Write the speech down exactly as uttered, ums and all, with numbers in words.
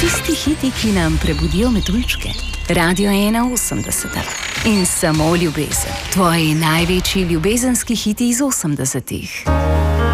Tisti hiti, ki nam prebudijo metuljčke. Radio ena osemdeseta. In samo ljubezen. Tvoji največji ljubezenski hiti iz osemdesetih.